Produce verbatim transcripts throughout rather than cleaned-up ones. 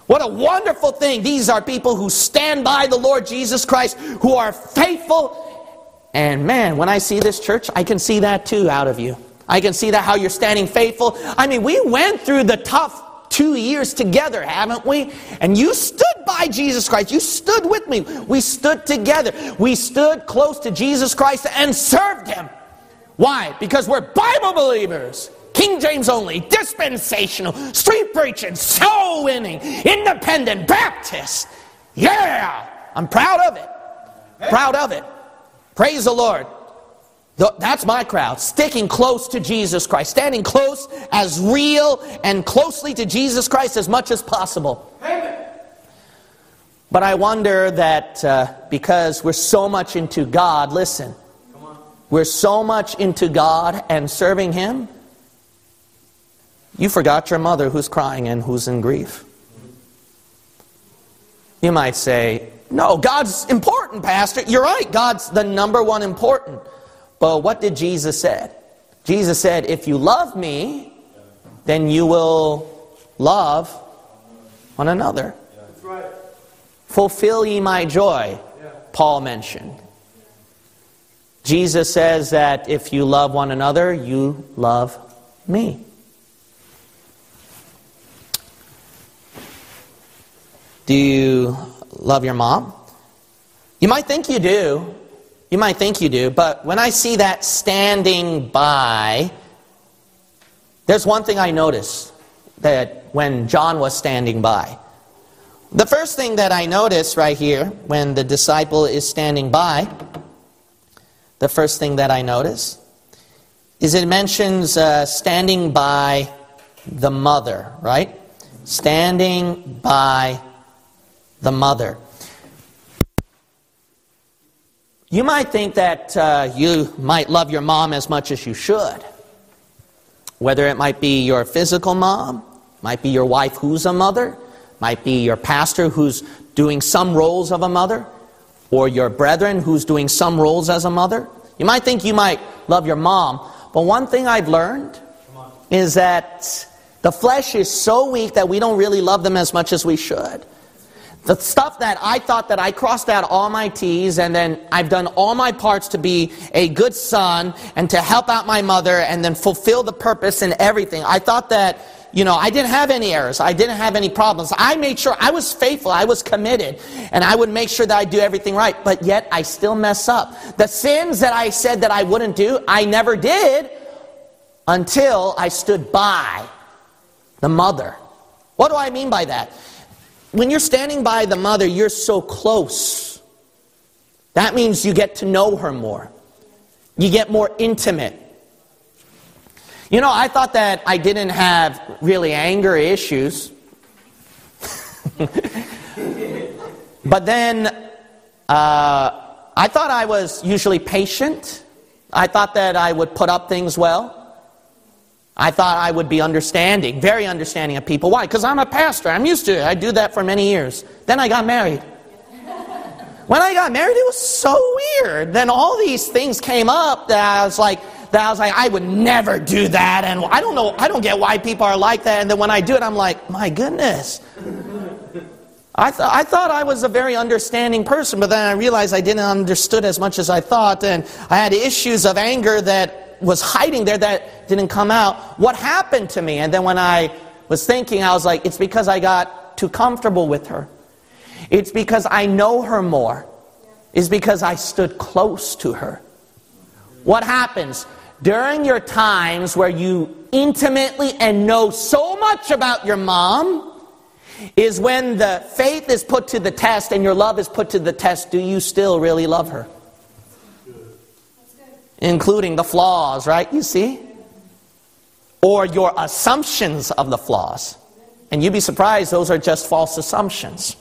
What a wonderful thing. These are people who stand by the Lord Jesus Christ, who are faithful. And man, when I see this church, I can see that too out of you. I can see that how you're standing faithful. I mean, we went through the tough two years together, haven't we? And you stood by Jesus Christ. You stood with me. We stood together. We stood close to Jesus Christ and served Him. Why? Because we're Bible believers. King James only, dispensational, street preaching, soul winning, independent, Baptist. Yeah! I'm proud of it. Proud of it. Praise the Lord. That's my crowd. Sticking close to Jesus Christ. Standing close as real and closely to Jesus Christ as much as possible. Amen. But I wonder that uh, because we're so much into God, listen. We're so much into God and serving Him, you forgot your mother who's crying and who's in grief. You might say, no, God's important, Pastor. You're right, God's the number one important. But what did Jesus say? Jesus said, if you love me, then you will love one another. That's right. Fulfill ye my joy, Paul mentioned. Jesus says that if you love one another, you love me. Do you love your mom? You might think you do. You might think you do. But when I see that standing by, there's one thing I noticed that when John was standing by. The first thing that I notice right here when the disciple is standing by, the first thing that I notice is it mentions uh, standing by the mother, right? Standing by the mother. You might think that uh, you might love your mom as much as you should. Whether it might be your physical mom, might be your wife who's a mother, might be your pastor who's doing some roles of a mother, or your brethren who's doing some roles as a mother. You might think you might love your mom, but one thing I've learned is that the flesh is so weak that we don't really love them as much as we should. The stuff that I thought that I crossed out all my T's and then I've done all my parts to be a good son and to help out my mother and then fulfill the purpose and everything. I thought that, you know, I didn't have any errors. I didn't have any problems. I made sure I was faithful. I was committed. And I would make sure that I do everything right. But yet I still mess up. The sins that I said that I wouldn't do, I never did until I stood by the mother. What do I mean by that? When you're standing by the mother, you're so close. That means you get to know her more. You get more intimate. You know, I thought that I didn't have really anger issues. But then, uh, I thought I was usually patient. I thought that I would put up things well. I thought I would be understanding, very understanding of people. Why? Because I'm a pastor. I'm used to it. I do that for many years. Then I got married. When I got married, it was so weird. Then all these things came up that I was like, that I was like, I would never do that. And I don't know, I don't get why people are like that. And then when I do it, I'm like, my goodness. I, th- I thought I was a very understanding person, but then I realized I didn't understood as much as I thought. And I had issues of anger that was hiding there that didn't come out. What happened to me? And then when I was thinking, I was like, it's because I got too comfortable with her. It's because I know her more. It's because I stood close to her. What happens? During your times where you intimately and know so much about your mom is when the faith is put to the test and your love is put to the test. Do you still really love her? Including the flaws, right? You see? Or your assumptions of the flaws. And you'd be surprised, those are just false assumptions.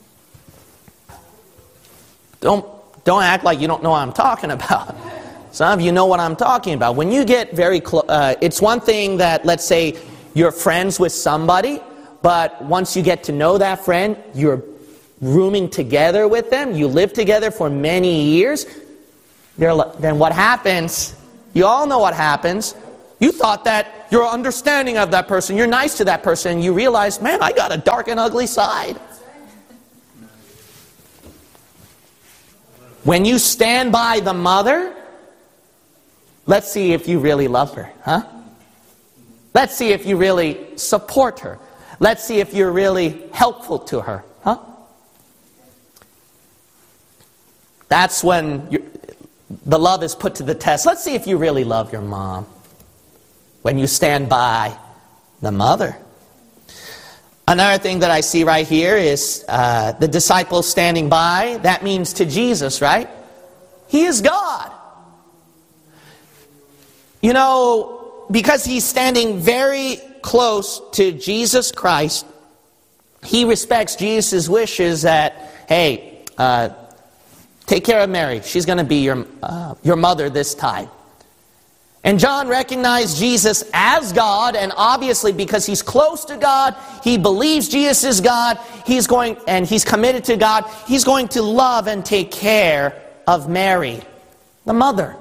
Don't, don't act like you don't know what I'm talking about. Some of you know what I'm talking about. When you get very close, uh, it's one thing that, let's say, you're friends with somebody, but once you get to know that friend, you're rooming together with them, you live together for many years, then what happens? You all know what happens. You thought that you're understanding of that person, you're nice to that person, and you realize, man, I got a dark and ugly side. When you stand by the mother, let's see if you really love her, huh? Let's see if you really support her. Let's see if you're really helpful to her, huh? That's when you're, the love is put to the test. Let's see if you really love your mom. When you stand by the mother. Another thing that I see right here is uh, the disciples standing by. That means to Jesus, right? He is God. You know, because he's standing very close to Jesus Christ, he respects Jesus' wishes that, hey, uh, take care of Mary. She's going to be your, uh, your mother this time. And John recognized Jesus as God, and obviously because he's close to God, he believes Jesus is God, he's going, and he's committed to God, he's going to love and take care of Mary, the mother.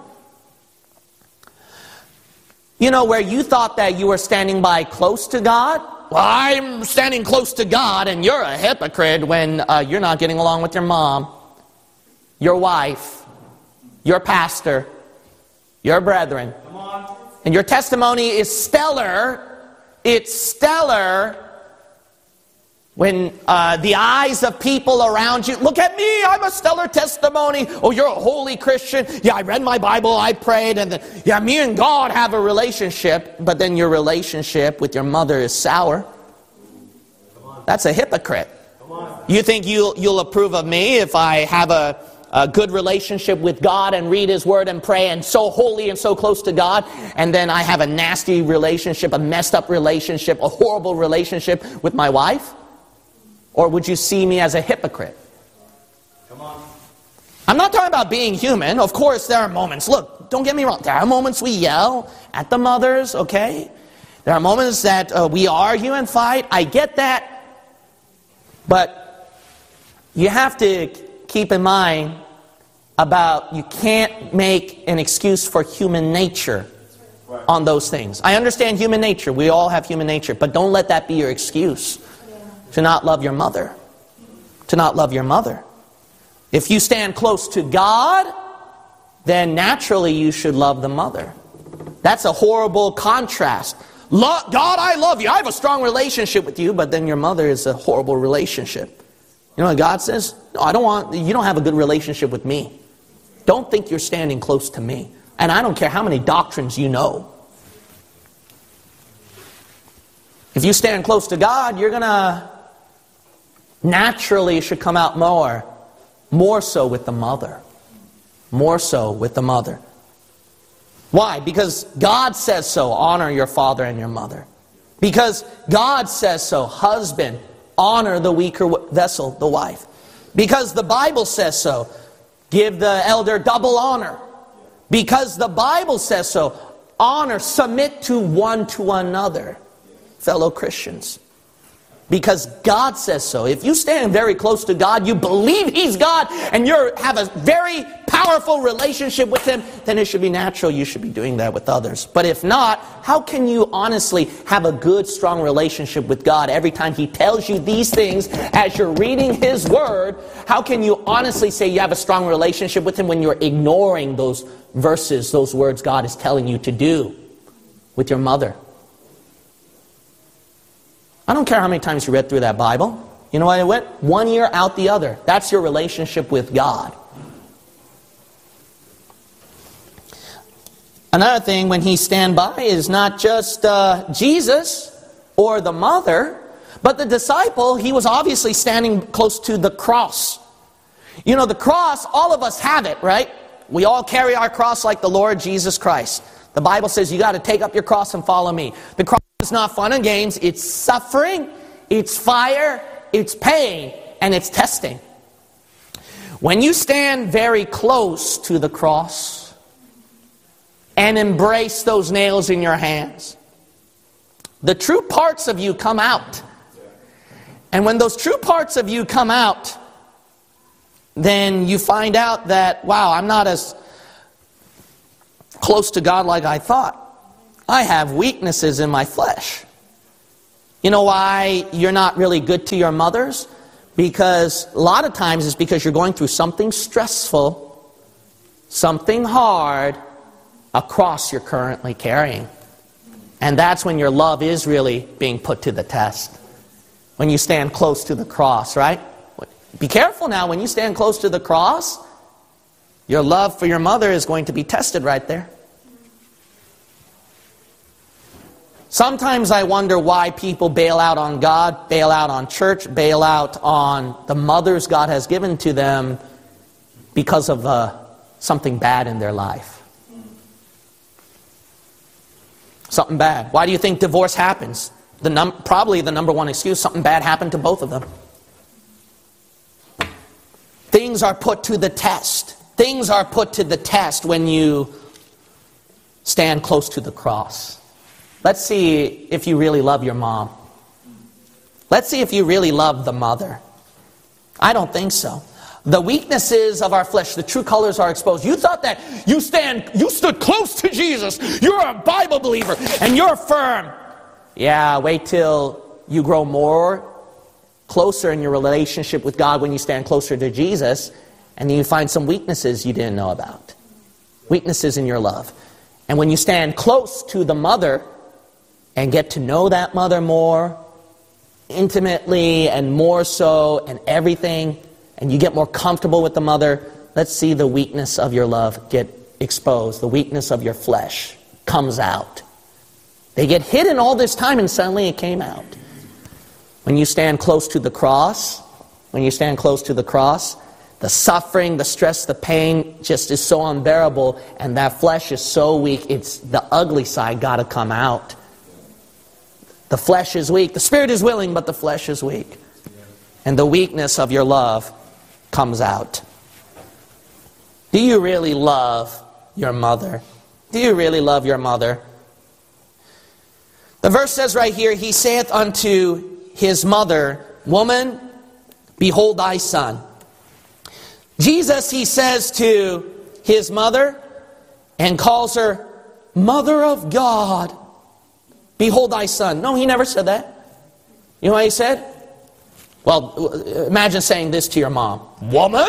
You know, where you thought that you were standing by close to God, well, I'm standing close to God, and you're a hypocrite when uh, you're not getting along with your mom, your wife, your pastor, your brethren. And your testimony is stellar. It's stellar when uh, the eyes of people around you, look at me, I'm a stellar testimony. Oh, you're a holy Christian. Yeah, I read my Bible, I prayed, and then, yeah, me and God have a relationship. But then your relationship with your mother is sour. That's a hypocrite. You think you'll, you'll approve of me if I have a a good relationship with God and read His Word and pray and so holy and so close to God, and then I have a nasty relationship, a messed up relationship, a horrible relationship with my wife? Or would you see me as a hypocrite? Come on. I'm not talking about being human. Of course there are moments, look, don't get me wrong, there are moments we yell at the mothers, okay? There are moments that uh, we argue and fight. I get that. But you have to keep in mind about you can't make an excuse for human nature on those things. I understand human nature. We all have human nature. But don't let that be your excuse to not love your mother. To not love your mother. If you stand close to God, then naturally you should love the mother. That's a horrible contrast. God, I love you. I have a strong relationship with you. But then your mother is a horrible relationship. You know what God says? No, I don't want, you don't have a good relationship with me. Don't think you're standing close to me. And I don't care how many doctrines you know. If you stand close to God, you're going to naturally should come out more, more so with the mother. More so with the mother. Why? Because God says so. Honor your father and your mother. Because God says so. Husband, honor the weaker vessel, the wife. Because the Bible says so. Give the elder double honor. Because the Bible says so. Honor, submit to one to another. Fellow Christians. Because God says so. If you stand very close to God, you believe He's God, and you have a very powerful relationship with Him, then it should be natural you should be doing that with others. But if not, how can you honestly have a good, strong relationship with God every time He tells you these things as you're reading His Word? How can you honestly say you have a strong relationship with Him when you're ignoring those verses, those words God is telling you to do with your mother? I don't care how many times you read through that Bible. You know what it went? One ear out the other. That's your relationship with God. Another thing when he stand by is not just uh, Jesus or the mother, but the disciple. He was obviously standing close to the cross. You know, the cross, all of us have it, right? We all carry our cross like the Lord Jesus Christ. The Bible says you got to take up your cross and follow me. The cross is not fun and games. It's suffering, it's fire, it's pain, and it's testing. When you stand very close to the cross and embrace those nails in your hands, the true parts of you come out. And when those true parts of you come out, then you find out that, wow, I'm not as close to God like I thought. I have weaknesses in my flesh. You know why you're not really good to your mothers? Because a lot of times it's because you're going through something stressful, something hard, a cross you're currently carrying. And that's when your love is really being put to the test. When you stand close to the cross, right? Be careful now, when you stand close to the cross, your love for your mother is going to be tested right there. Sometimes I wonder why people bail out on God, bail out on church, bail out on the mothers God has given to them because of uh, something bad in their life. Something bad. Why do you think divorce happens? The num- probably the number one excuse, something bad happened to both of them. Things are put to the test. Things are put to the test when you stand close to the cross. Let's see if you really love your mom. Let's see if you really love the mother. I don't think so. The weaknesses of our flesh, the true colors are exposed. You thought that you stand, you stood close to Jesus. You're a Bible believer and you're firm. Yeah, wait till you grow more closer in your relationship with God when you stand closer to Jesus, and then you find some weaknesses you didn't know about. Weaknesses in your love. And when you stand close to the mother and get to know that mother more intimately and more so and everything, and you get more comfortable with the mother, let's see the weakness of your love get exposed. The weakness of your flesh comes out. They get hidden all this time and suddenly it came out. When you stand close to the cross, when you stand close to the cross, the suffering, the stress, the pain just is so unbearable, and that flesh is so weak, it's the ugly side got to come out. The flesh is weak. The spirit is willing, but the flesh is weak. And the weakness of your love comes out. Do you really love your mother? Do you really love your mother? The verse says right here, he saith unto his mother, Woman, behold thy son. Jesus, he says to his mother and calls her Mother of God. Behold thy son. No, he never said that. You know what he said? Well, imagine saying this to your mom. Woman,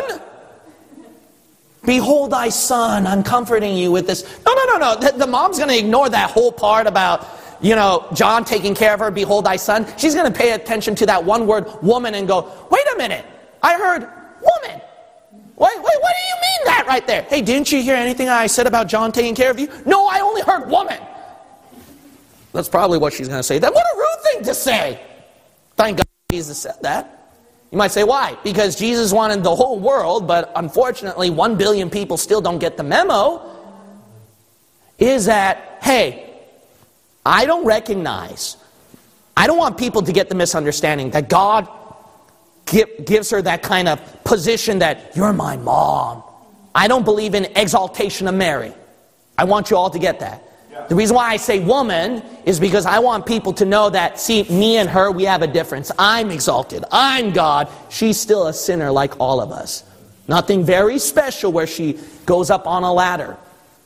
behold thy son. I'm comforting you with this. No, no, no, no. The, the mom's going to ignore that whole part about, you know, John taking care of her. Behold thy son. She's going to pay attention to that one word, woman, and go, wait a minute. I heard woman. Wait, wait, what do you mean that right there? Hey, didn't you hear anything I said about John taking care of you? No, I only heard woman. That's probably what she's going to say. Then what a rude thing to say. Thank God Jesus said that. You might say, why? Because Jesus wanted the whole world, but unfortunately one billion people still don't get the memo. Is that, hey, I don't recognize, I don't want people to get the misunderstanding that God give, gives her that kind of position that, you're my mom. I don't believe in exaltation of Mary. I want you all to get that. The reason why I say woman is because I want people to know that, see, me and her, we have a difference. I'm exalted. I'm God. She's still a sinner like all of us. Nothing very special where she goes up on a ladder.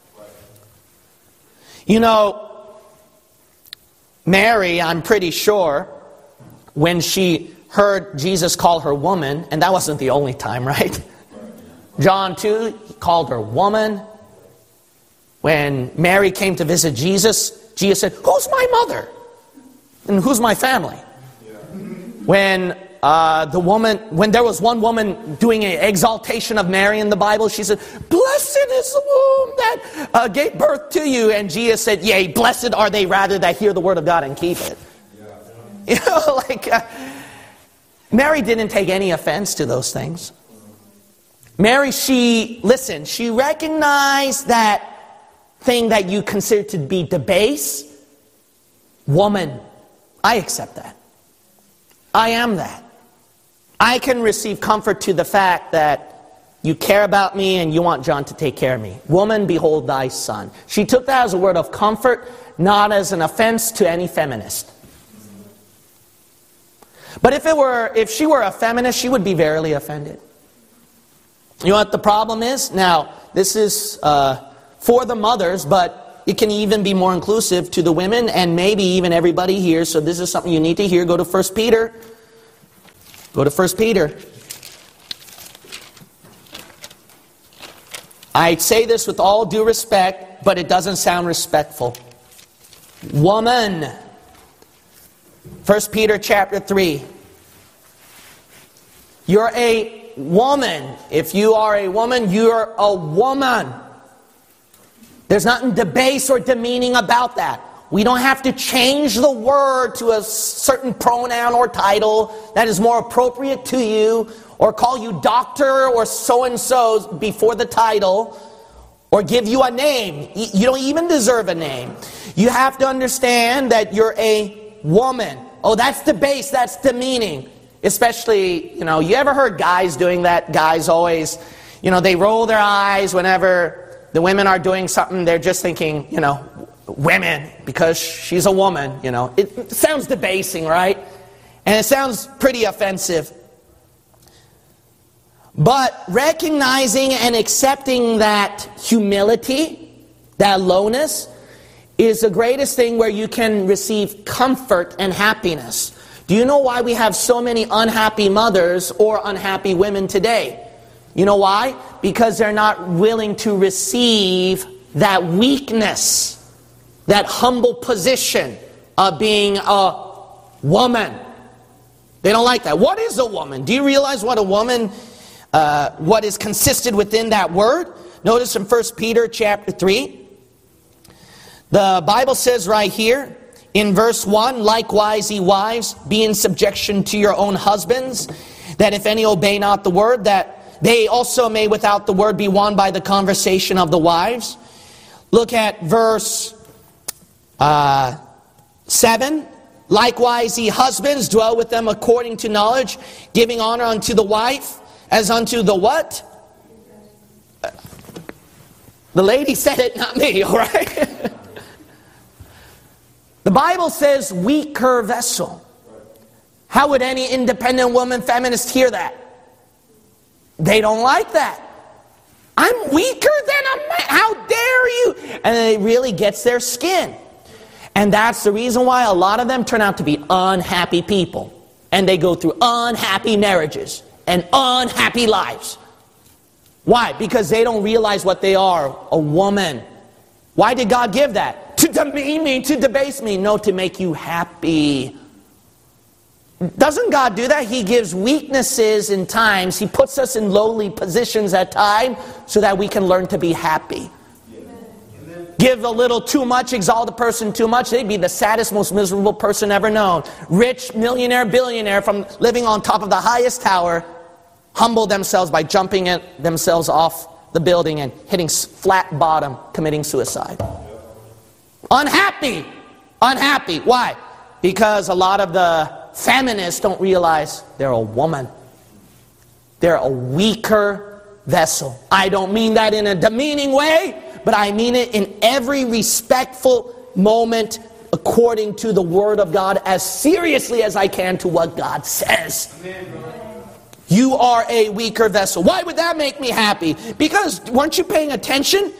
You know, Mary, I'm pretty sure, when she heard Jesus call her woman, and that wasn't the only time, right? John two, he called her woman. When Mary came to visit Jesus, Jesus said, who's my mother? And who's my family? Yeah. When uh, the woman, when there was one woman doing an exaltation of Mary in the Bible, she said, blessed is the womb that uh, gave birth to you. And Jesus said, yea, blessed are they rather that hear the word of God and keep it. Yeah. You know, like, uh, Mary didn't take any offense to those things. Mary, she, listen, she recognized that thing that you consider to be debase. Woman, I accept that. I am that. I can receive comfort to the fact that you care about me and you want John to take care of me. Woman, behold thy son. She took that as a word of comfort, not as an offense to any feminist. But if it were, if she were a feminist, she would be verily offended. You know what the problem is? Now, this is uh, for the mothers, but it can even be more inclusive to the women and maybe even everybody here. So this is something you need to hear. Go to First Peter. Go to First Peter. I say this with all due respect, but it doesn't sound respectful. Woman. First Peter chapter three. You're a woman. If you are a woman, you're a woman. There's nothing debased or demeaning about that. We don't have to change the word to a certain pronoun or title that is more appropriate to you, or call you doctor or so-and-so before the title, or give you a name. You don't even deserve a name. You have to understand that you're a woman. Oh, that's debased, that's demeaning. Especially, you know, you ever heard guys doing that? Guys always, you know, they roll their eyes whenever the women are doing something. They're just thinking, you know, women, because she's a woman, you know. It sounds debasing, right? And it sounds pretty offensive. But recognizing and accepting that humility, that lowness, is the greatest thing where you can receive comfort and happiness. Do you know why we have so many unhappy mothers or unhappy women today? You know why? Because they're not willing to receive that weakness, that humble position of being a woman. They don't like that. What is a woman? Do you realize what a woman, uh, what is consisted within that word? Notice in First Peter chapter three. The Bible says right here, in verse one, likewise, ye wives, be in subjection to your own husbands, that if any obey not the word, that they also may without the word be won by the conversation of the wives. Look at verse uh, seven. Likewise, ye husbands, dwell with them according to knowledge, giving honor unto the wife, as unto the what? The lady said it, not me, all right? The Bible says, weaker vessel. How would any independent woman feminist hear that? They don't like that. I'm weaker than a man. How dare you? And it really gets their skin. And that's the reason why a lot of them turn out to be unhappy people. And they go through unhappy marriages and unhappy lives. Why? Because they don't realize what they are, a woman. Why did God give that? To demean me, to debase me. No, to make you happy. Doesn't God do that? He gives weaknesses in times. He puts us in lowly positions at times so that we can learn to be happy. Amen. Give a little too much, exalt a person too much, they'd be the saddest, most miserable person ever known. Rich, millionaire, billionaire, from living on top of the highest tower, humble themselves by jumping it themselves off the building and hitting flat bottom, committing suicide. Unhappy. Unhappy. Why? Because a lot of the feminists don't realize they're a woman. They're a weaker vessel. I don't mean that in a demeaning way, but I mean it in every respectful moment according to the Word of God, as seriously as I can to what God says. Amen. You are a weaker vessel. Why would that make me happy? Because weren't you paying attention?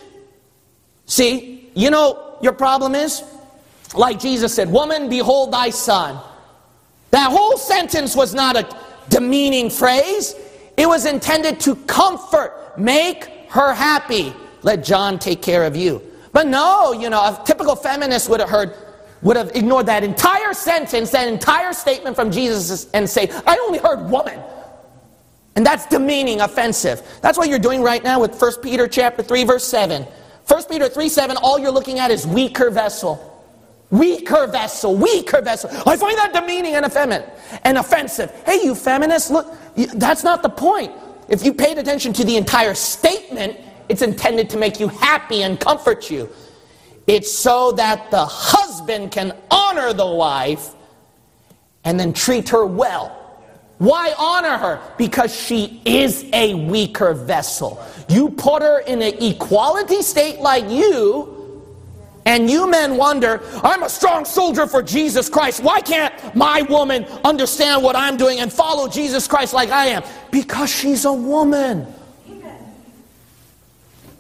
See, you know, your problem is, like Jesus said, woman, behold thy son. That whole sentence was not a demeaning phrase. It was intended to comfort, make her happy. Let John take care of you. But no, you know, a typical feminist would have heard, would have ignored that entire sentence, that entire statement from Jesus, and say, I only heard woman. And that's demeaning, offensive. That's what you're doing right now with First Peter chapter three, verse seven. First Peter three seven, all you're looking at is weaker vessel. Weaker vessel, weaker vessel. I find that demeaning and effeminate and offensive. Hey, you feminists, look, that's not the point. If you paid attention to the entire statement, it's intended to make you happy and comfort you. It's so that the husband can honor the wife and then treat her well. Why honor her? Because she is a weaker vessel. You put her in an equality state like you, and you men wonder, I'm a strong soldier for Jesus Christ. Why can't my woman understand what I'm doing and follow Jesus Christ like I am? Because she's a woman.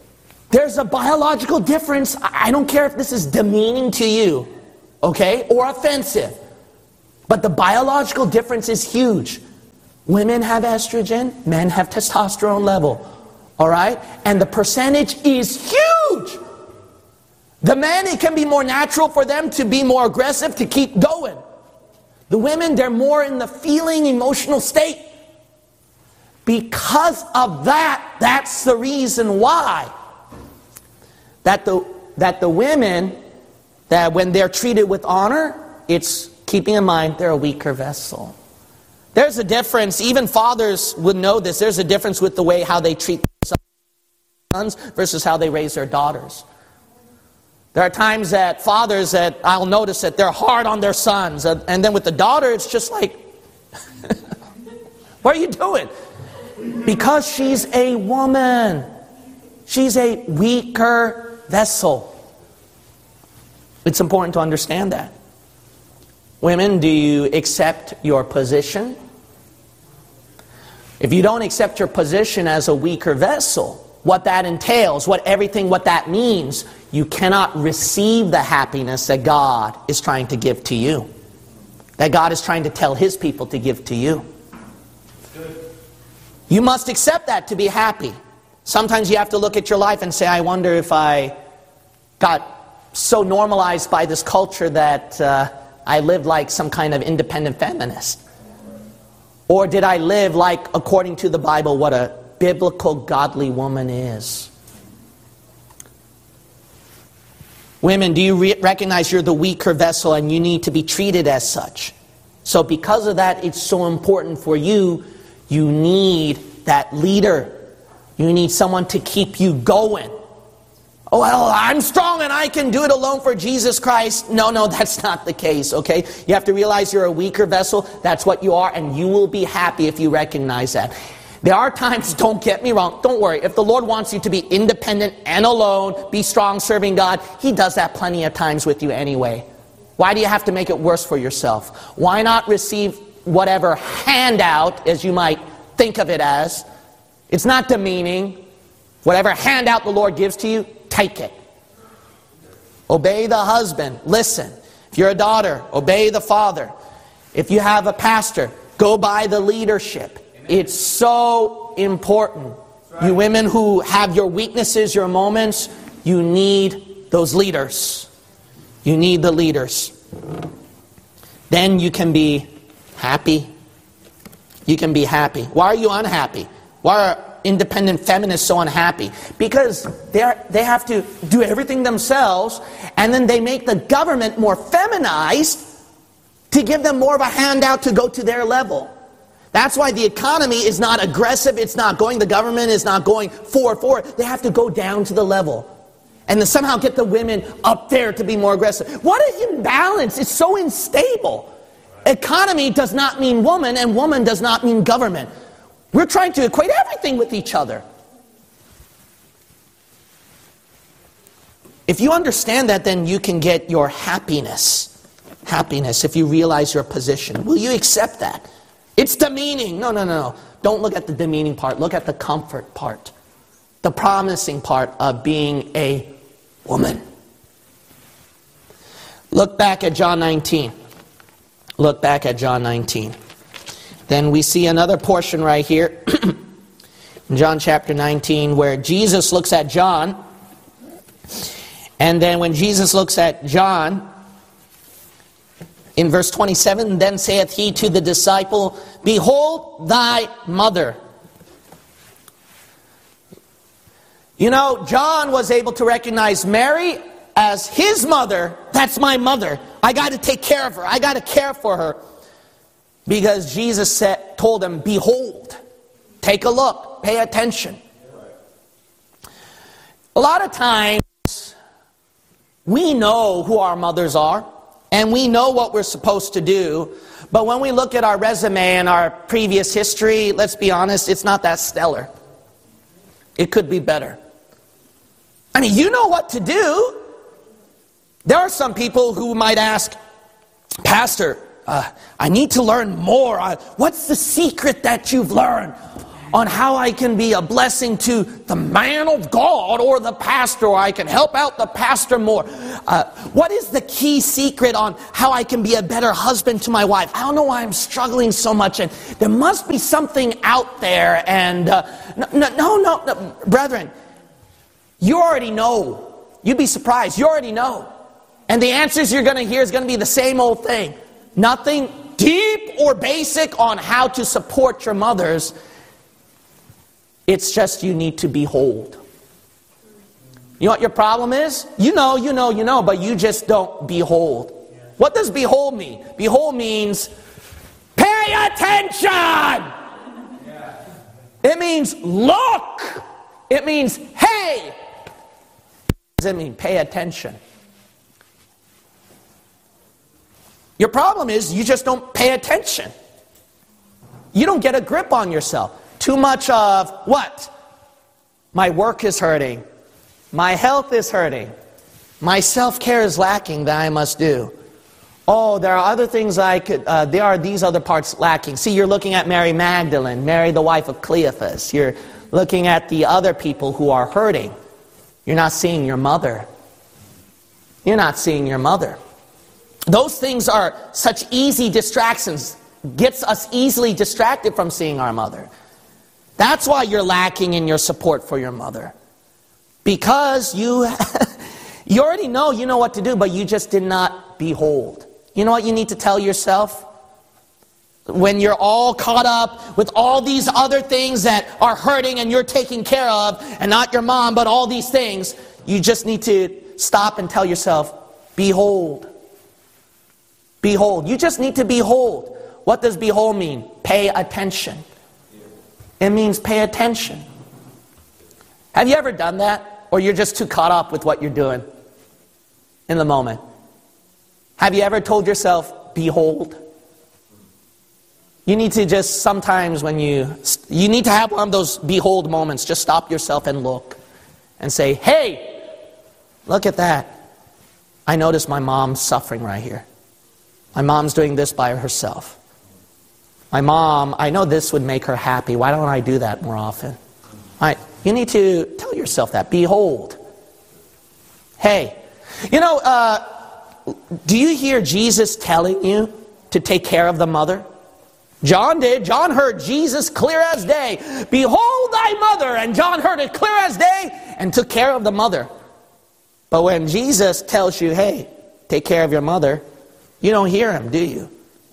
There's a biological difference. I don't care if this is demeaning to you, okay, or offensive. But the biological difference is huge. Women have estrogen, men have testosterone level. All right? And the percentage is huge. The men, it can be more natural for them to be more aggressive, to keep going. The women, they're more in the feeling, emotional state. Because of that, that's the reason why that the, that the women, that when they're treated with honor, it's keeping in mind they're a weaker vessel. There's a difference, even fathers would know this, there's a difference with the way how they treat their sons versus how they raise their daughters. There are times that fathers that I'll notice that they're hard on their sons, and then with the daughter it's just like, what are you doing? Because she's a woman. She's a weaker vessel. It's important to understand that. Women, do you accept your position? If you don't accept your position as a weaker vessel, what that entails, what everything, what that means, you cannot receive the happiness that God is trying to give to you. That God is trying to tell His people to give to you. You must accept that to be happy. Sometimes you have to look at your life and say, I wonder if I got so normalized by this culture that uh, I lived like some kind of independent feminist. Or did I live like, according to the Bible, what a biblical godly woman is? Women, do you re- recognize you're the weaker vessel and you need to be treated as such? So because of that, it's so important for you. You need that leader. You need someone to keep you going. Oh, well, I'm strong and I can do it alone for Jesus Christ. No, no, that's not the case, okay? You have to realize you're a weaker vessel. That's what you are, and you will be happy if you recognize that. There are times, don't get me wrong, don't worry. If the Lord wants you to be independent and alone, be strong serving God, He does that plenty of times with you anyway. Why do you have to make it worse for yourself? Why not receive whatever handout, as you might think of it as? It's not demeaning. Whatever handout the Lord gives to you, take it. Obey the husband. Listen. If you're a daughter, obey the father. If you have a pastor, go by the leadership. It's so important. You women who have your weaknesses, your moments, you need those leaders. You need the leaders. Then you can be happy. You can be happy. Why are you unhappy? Why are independent feminists so unhappy? Because they they have to do everything themselves, and then they make the government more feminized to give them more of a handout to go to their level. That's why the economy is not aggressive. It's not going, the government is not going forward, forward. They have to go down to the level. And then somehow get the women up there to be more aggressive. What an imbalance. It's so unstable. Economy does not mean woman, and woman does not mean government. We're trying to equate everything with each other. If you understand that, then you can get your happiness. Happiness, if you realize your position. Will you accept that? It's demeaning. No, no, no. Don't look at the demeaning part. Look at the comfort part. The promising part of being a woman. Look back at John nineteen. Look back at John nineteen. Then we see another portion right here. In John chapter nineteen, where Jesus looks at John. And then when Jesus looks at John, in verse twenty-seven, then saith he to the disciple, behold thy mother. You know, John was able to recognize Mary as his mother. That's my mother. I got to take care of her. I got to care for her. Because Jesus said, told him, behold, take a look, pay attention. A lot of times, we know who our mothers are, and we know what we're supposed to do, but when we look at our resume and our previous history, let's be honest, it's not that stellar. It could be better. I mean, you know what to do. There are some people who might ask, Pastor, Uh, I need to learn more. Uh, what's the secret that you've learned? on how I can be a blessing to the man of God or the pastor, or I can help out the pastor more. Uh, what is the key secret on how I can be a better husband to my wife? I don't know why I'm struggling so much, and there must be something out there. And uh, no, no, no, no, brethren, you already know. You'd be surprised. You already know. And the answers you're going to hear is going to be the same old thing. Nothing deep or basic on how to support your mothers. It's just you need to behold. You know what your problem is? You know, you know, you know, but you just don't behold. What does behold mean? Behold means pay attention. It means look. It means hey. What does it mean? Pay attention. Your problem is you just don't pay attention. You don't get a grip on yourself. Too much of what? My work is hurting. My health is hurting. My self-care is lacking that I must do. Oh, there are other things I could, uh, there are these other parts lacking. See, you're looking at Mary Magdalene, Mary the wife of Cleophas. You're looking at the other people who are hurting. You're not seeing your mother. You're not seeing your mother. Those things are such easy distractions. Gets us easily distracted from seeing our mother. That's why you're lacking in your support for your mother. Because you, you already know, you know what to do, but you just did not behold. You know what you need to tell yourself? When you're all caught up with all these other things that are hurting and you're taking care of, and not your mom, but all these things, you just need to stop and tell yourself, behold. Behold. You just need to behold. What does behold mean? Pay attention. It means pay attention. Have you ever done that? Or you're just too caught up with what you're doing in the moment? Have you ever told yourself, behold? You need to just sometimes when you, you need to have one of those behold moments. Just stop yourself and look. And say, hey, look at that. I notice my mom's suffering right here. My mom's doing this by herself. My mom, I know this would make her happy. Why don't I do that more often? All right, you need to tell yourself that. Behold. Hey. You know, uh, do you hear Jesus telling you to take care of the mother? John did. John heard Jesus clear as day. Behold thy mother. And John heard it clear as day and took care of the mother. But when Jesus tells you, hey, take care of your mother, you don't hear him, do you?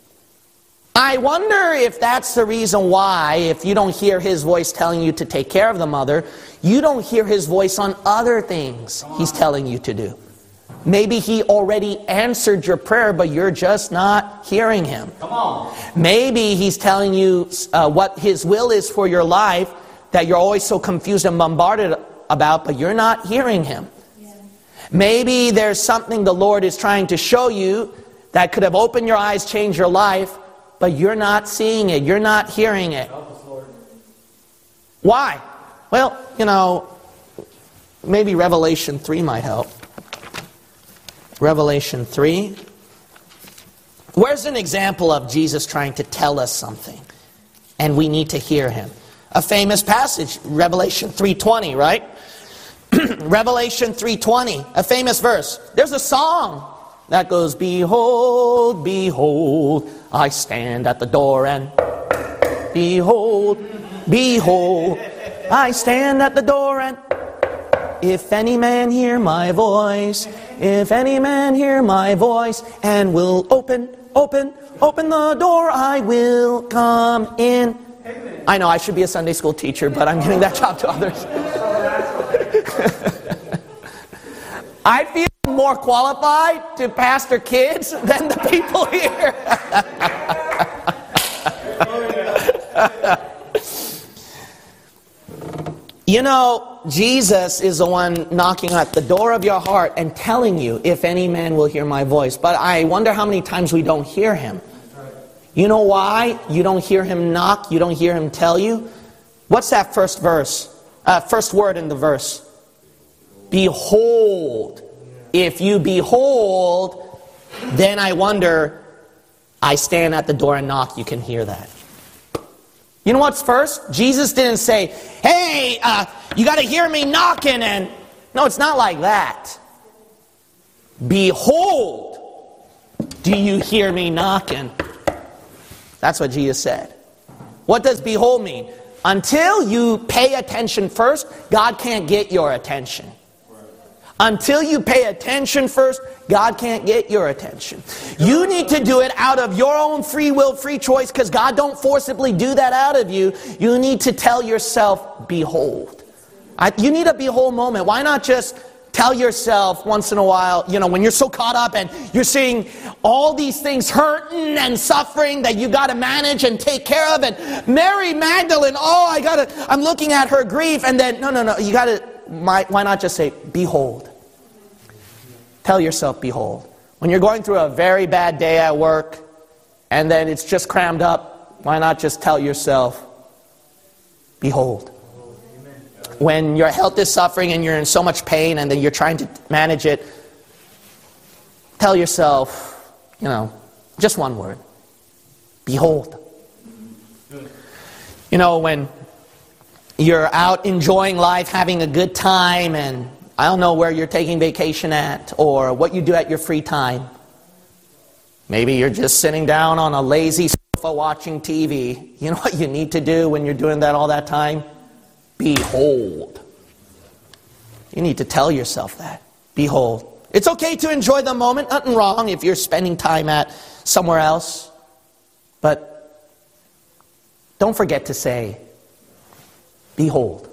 I wonder if that's the reason why, if you don't hear his voice telling you to take care of the mother, you don't hear his voice on other things he's telling you to do. Maybe he already answered your prayer, but you're just not hearing him. Come on. Maybe he's telling you uh, what his will is for your life that you're always so confused and bombarded about, but you're not hearing him. Yeah. Maybe there's something the Lord is trying to show you that could have opened your eyes, changed your life, but you're not seeing it. You're not hearing it. Why? Well, you know, maybe Revelation three might help. Revelation three. Where's an example of Jesus trying to tell us something? And we need to hear him. A famous passage, Revelation three twenty, right? Revelation three twenty, a famous verse. There's a song that goes, behold, behold, I stand at the door and behold, behold, I stand at the door and if any man hear my voice, if any man hear my voice and will open, open, open the door, I will come in. I know I should be a Sunday school teacher, but I'm giving that job to others. I feel more qualified to pastor kids than the people here. You know, Jesus is the one knocking at the door of your heart and telling you, if any man will hear my voice. But I wonder how many times we don't hear him. You know why you don't hear him knock? You don't hear him tell you? What's that first verse? Uh, first word in the verse. Behold. If you behold, then I wonder, I stand at the door and knock, you can hear that. You know what's first? Jesus didn't say, hey, uh, you got to hear me knocking. And no, it's not like that. Behold, do you hear me knocking? That's what Jesus said. What does behold mean? Until you pay attention first, God can't get your attention. Until you pay attention first, God can't get your attention. You need to do it out of your own free will, free choice, because God don't forcibly do that out of you. You need to tell yourself, behold. I, you need a behold moment. Why not just tell yourself once in a while, you know, when you're so caught up and you're seeing all these things hurting and suffering that you got to manage and take care of. And Mary Magdalene, oh, I got to, I'm looking at her grief. And then, no, no, no, you got to, why not just say, behold. Tell yourself, behold. When you're going through a very bad day at work and then it's just crammed up, why not just tell yourself, behold. When your health is suffering and you're in so much pain and then you're trying to manage it, tell yourself, you know, just one word. Behold. You know, when you're out enjoying life, having a good time, and I don't know where you're taking vacation at or what you do at your free time. Maybe you're just sitting down on a lazy sofa watching T V. You know what you need to do when you're doing that all that time? Behold. You need to tell yourself that. Behold. It's okay to enjoy the moment. Nothing wrong if you're spending time at somewhere else. But don't forget to say, behold.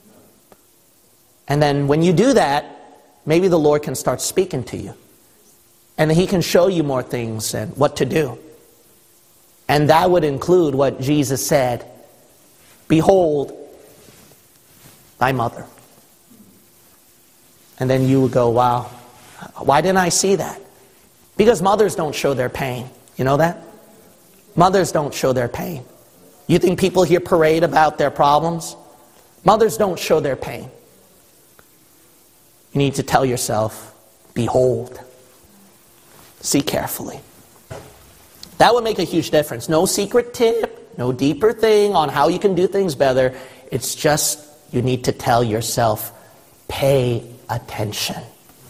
And then when you do that, maybe the Lord can start speaking to you. And He can show you more things and what to do. And that would include what Jesus said, behold, thy mother. And then you would go, wow, why didn't I see that? Because mothers don't show their pain. You know that? Mothers don't show their pain. You think people here parade about their problems? Mothers don't show their pain. You need to tell yourself, behold. See carefully. That would make a huge difference. No secret tip, no deeper thing on how you can do things better. It's just you need to tell yourself, pay attention.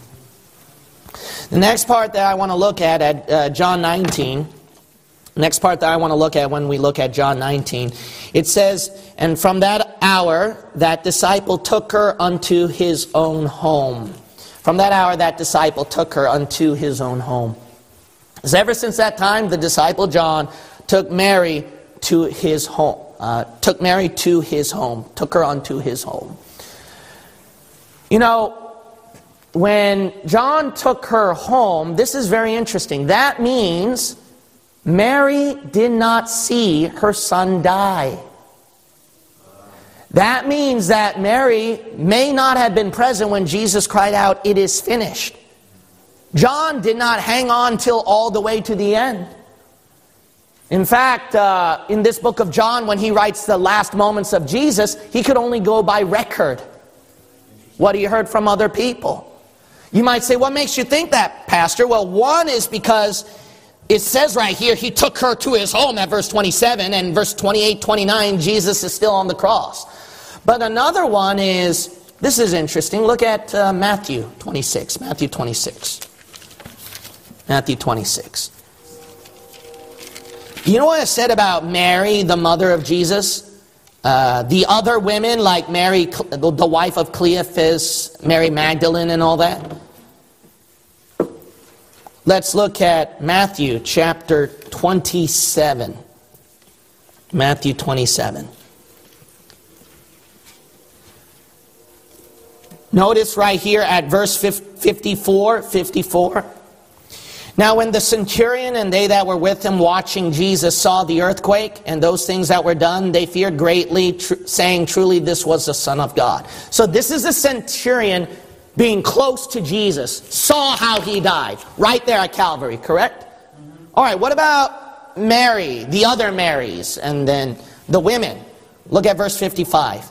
The next part that I want to look at at uh, John nineteen, next part that I want to look at when we look at John nineteen, it says, and from that hour that disciple took her unto his own home. From that hour that disciple took her unto his own home. Because ever since that time, the disciple John took Mary to his home. Uh, took Mary to his home. Took her unto his home. You know, when John took her home, this is very interesting. That means Mary did not see her son die. That means that Mary may not have been present when Jesus cried out, "It is finished." John did not hang on till all the way to the end. In fact, uh, in this book of John, when he writes the last moments of Jesus, he could only go by record, what he heard from other people. You might say, what makes you think that, Pastor? Well, one is because it says right here, he took her to his home at verse twenty-seven, and verse twenty-eight, twenty-nine, Jesus is still on the cross. But another one is, this is interesting, look at uh, Matthew twenty-six, Matthew twenty-six. Matthew twenty-six. You know what I said about Mary, the mother of Jesus? Uh, the other women, like Mary, the wife of Cleophas, Mary Magdalene and all that. Let's look at Matthew chapter twenty-seven. Matthew twenty-seven. Notice right here at verse fifty-four, fifty-four. Now when the centurion and they that were with him watching Jesus saw the earthquake and those things that were done, they feared greatly, tr- saying, truly this was the Son of God. So this is the centurion being close to Jesus, saw how he died, right there at Calvary, correct? Mm-hmm. All right, what about Mary, the other Marys, and then the women? Look at verse fifty-five.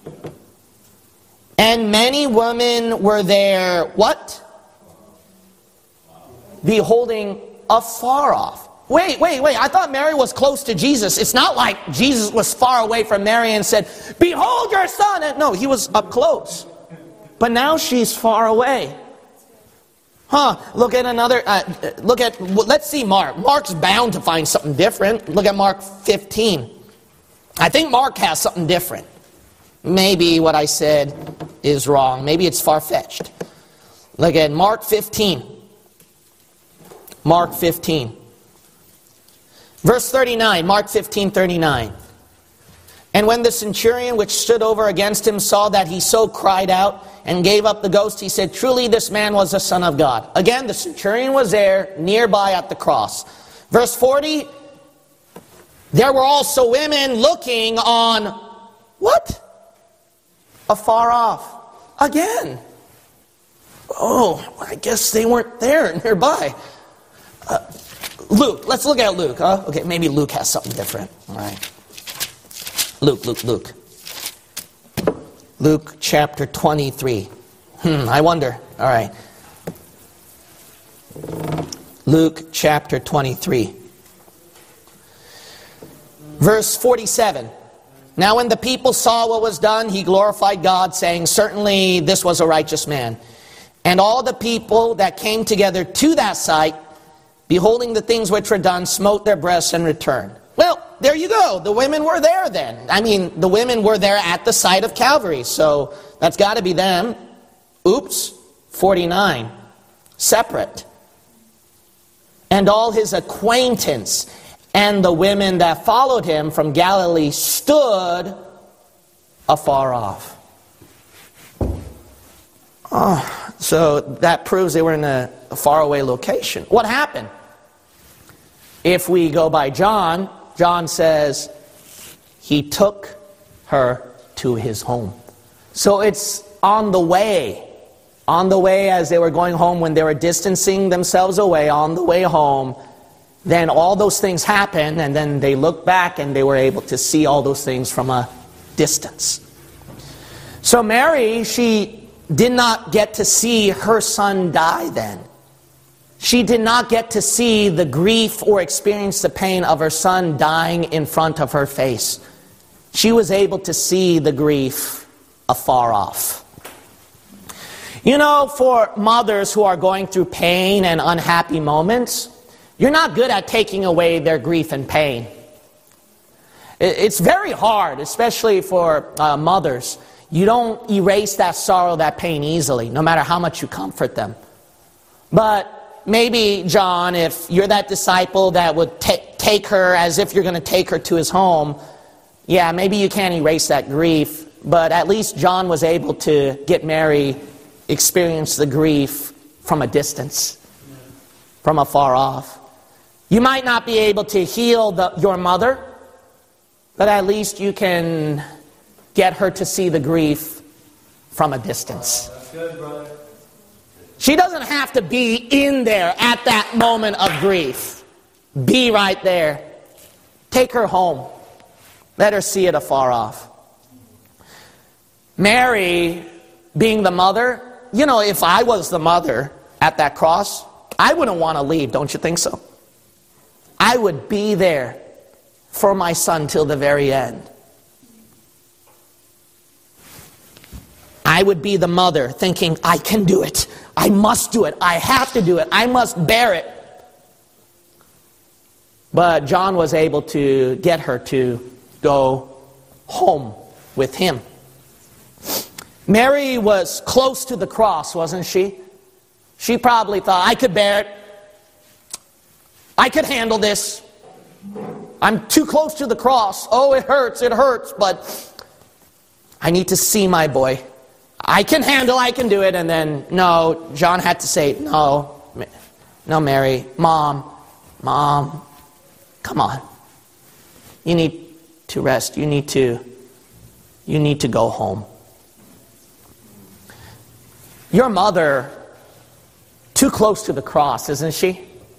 And many women were there, what? Beholding afar off. wait, wait, wait. I thought Mary was close to Jesus. It's not like Jesus was far away from Mary and said, behold your son. And no, he was up close. But now she's far away. Huh, look at another, uh, look at, let's see Mark. Mark's bound to find something different. Look at Mark fifteen. I think Mark has something different. Maybe what I said is wrong. Maybe it's far-fetched. Look at Mark fifteen. Mark fifteen. Verse thirty-nine, Mark fifteen, thirty-nine. And when the centurion which stood over against him saw that he so cried out and gave up the ghost, he said, truly this man was the Son of God. Again, the centurion was there nearby at the cross. Verse forty, there were also women looking on, what? Afar off. Again. Oh, I guess they weren't there nearby. Uh, Luke, let's look at Luke. Huh? Okay, maybe Luke has something different. All right. Luke, Luke, Luke. Luke chapter twenty-three. Hmm, I wonder. All right. Luke chapter twenty-three. Verse forty-seven. Now when the people saw what was done, he glorified God, saying, certainly this was a righteous man. And all the people that came together to that sight, beholding the things which were done, smote their breasts and returned. Well, there you go. The women were there then. I mean, the women were there at the site of Calvary. So that's got to be them. Oops. forty-nine. Separate. And all his acquaintance and the women that followed him from Galilee stood afar off. Oh, so that proves they were in a, a faraway location. What happened? If we go by John, John says he took her to his home. So it's on the way. On the way as they were going home, when they were distancing themselves away, on the way home, then all those things happened, and then they looked back and they were able to see all those things from a distance. So Mary, she did not get to see her son die then. She did not get to see the grief or experience the pain of her son dying in front of her face. She was able to see the grief afar off. You know, for mothers who are going through pain and unhappy moments, you're not good at taking away their grief and pain. It's very hard, especially for uh, mothers. You don't erase that sorrow, that pain easily, no matter how much you comfort them. But maybe, John, if you're that disciple that would t- take her as if you're going to take her to his home, yeah, maybe you can't erase that grief, but at least John was able to get Mary experience the grief from a distance, from afar off. You might not be able to heal the, your mother, but at least you can get her to see the grief from a distance. That's good, brother. She doesn't have to be in there at that moment of grief. Be right there. Take her home. Let her see it afar off. Mary, being the mother, you know, if I was the mother at that cross, I wouldn't want to leave, don't you think so? I would be there for my son till the very end. I would be the mother thinking, I can do it. I must do it. I have to do it. I must bear it. But John was able to get her to go home with him. Mary was close to the cross, wasn't she? She probably thought, I could bear it. I could handle this. I'm too close to the cross. Oh, it hurts, it hurts, but I need to see my boy. I can handle, I can do it. And then, no, John had to say, no, no, Mary, Mom, Mom, come on. You need to rest. You need to, you need to go home. Your mother, too close to the cross, isn't she?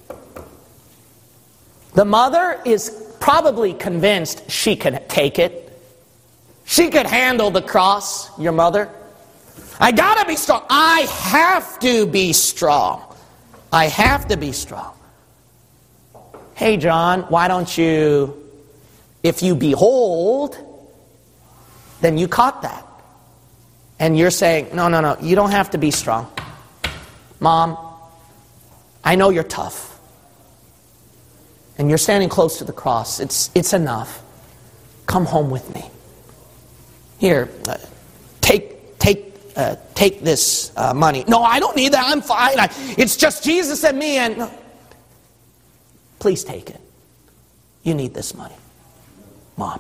The mother is probably convinced she can take it. She could handle the cross, your mother. I gotta be strong. I have to be strong. I have to be strong. hey, John, why don't you, if you behold, then you caught that. And you're saying, no, no, no, you don't have to be strong. Mom, I know you're tough. And you're standing close to the cross. It's, it's enough. Come home with me. Here, uh, take, take, uh, take this uh, money. No, I don't need that. I'm fine. I, it's just Jesus and me. And no. Please take it. You need this money. Mom.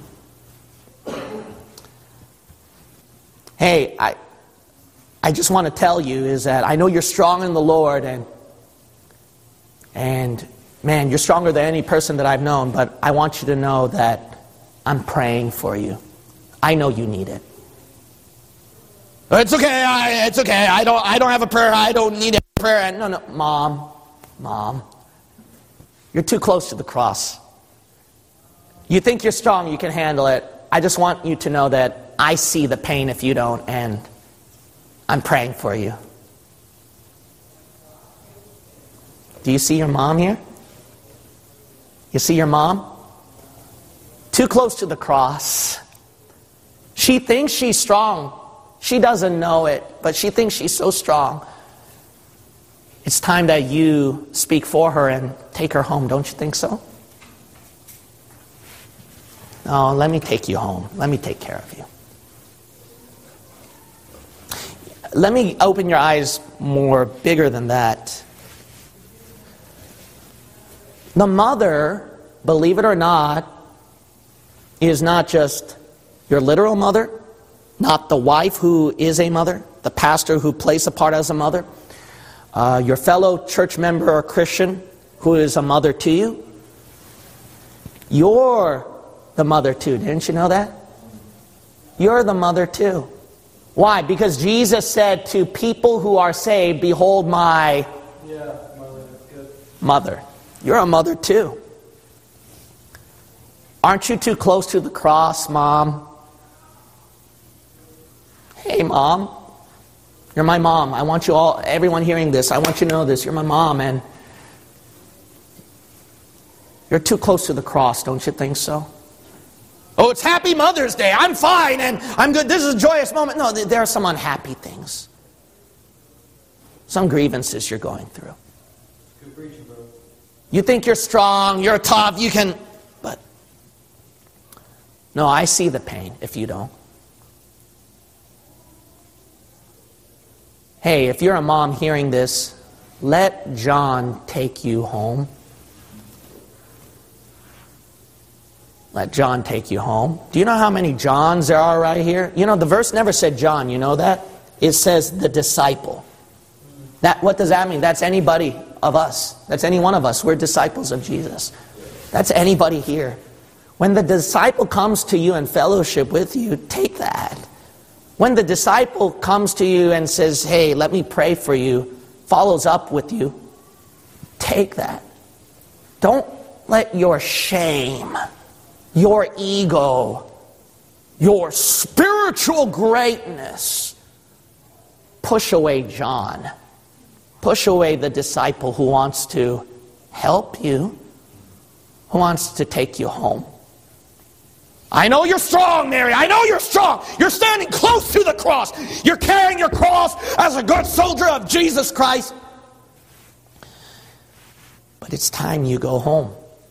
Hey, I, I just want to tell you is that I know you're strong in the Lord, and, and man, you're stronger than any person that I've known, but I want you to know that I'm praying for you. I know you need it. It's okay, I, it's okay. I don't, I don't have a prayer. I don't need a prayer. No, no, Mom, Mom, you're too close to the cross. You think you're strong, you can handle it. I just want you to know that I see the pain if you don't, and I'm praying for you. Do you see your mom here? You see your mom? Too close to the cross. She thinks she's strong. She doesn't know it, but she thinks she's so strong. It's time that you speak for her and take her home, don't you think so? No, let me take you home. Let me take care of you. Let me open your eyes more bigger than that. The mother, believe it or not, is not just your literal mother, not the wife who is a mother, the pastor who plays a part as a mother, uh, your fellow church member or Christian who is a mother to you. You're the mother too. Didn't you know that? You're the mother too. Why? Because Jesus said to people who are saved, behold my yeah, mother. Good. mother. You're a mother too. Aren't you too close to the cross, Mom? Hey, Mom. You're my mom. I want you all, everyone hearing this, I want you to know this. You're my mom, and you're too close to the cross, don't you think so? Oh, it's Happy Mother's Day. I'm fine and I'm good. This is a joyous moment. No, there are some unhappy things. Some grievances you're going through. Good preaching, bro. You think you're strong, you're tough, you can... But, no, I see the pain if you don't. Hey, if you're a mom hearing this, let John take you home. Let John take you home. Do you know how many Johns there are right here? You know, the verse never said John, you know that? It says the disciple. That, what does that mean? That's anybody of us. That's any one of us. We're disciples of Jesus. That's anybody here. When the disciple comes to you in fellowship with you, take that. When the disciple comes to you and says, hey, let me pray for you, follows up with you, take that. Don't let your shame, your ego, your spiritual greatness push away John. Push away the disciple who wants to help you, who wants to take you home. I know you're strong, Mary. I know you're strong. You're standing close to the cross. You're carrying your cross as a good soldier of Jesus Christ. But it's time you go home.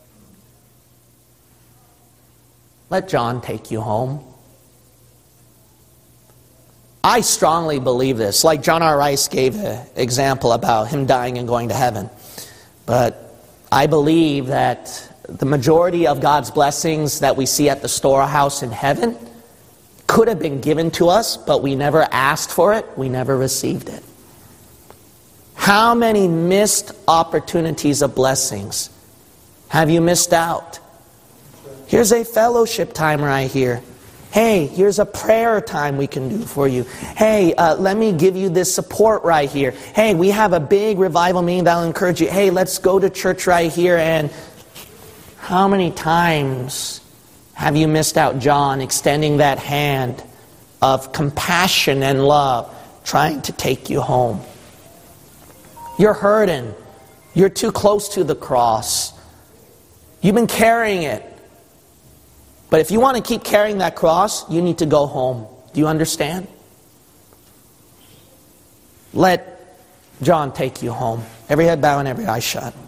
Let John take you home. I strongly believe this. Like John R. Rice gave an example about him dying and going to heaven. But I believe that the majority of God's blessings that we see at the storehouse in heaven could have been given to us, but we never asked for it. We never received it. How many missed opportunities of blessings have you missed out? Here's a fellowship time right here. Hey, here's a prayer time we can do for you. Hey, uh, let me give you this support right here. Hey, we have a big revival meeting that'll encourage you. Hey, let's go to church right here. And how many times have you missed out John extending that hand of compassion and love, trying to take you home? You're hurting. You're too close to the cross. You've been carrying it. But if you want to keep carrying that cross, you need to go home. Do you understand? Let John take you home. Every head bowed and every eye shut.